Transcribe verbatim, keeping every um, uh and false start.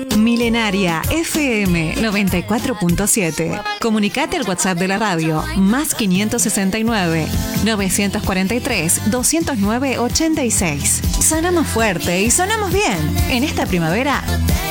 Milenaria F M noventa y cuatro punto siete. Comunicate al WhatsApp de la radio más quinientos sesenta y nueve, novecientos cuarenta y tres, doscientos nueve, ochenta y seis. Sonamos fuerte y sonamos bien. En esta primavera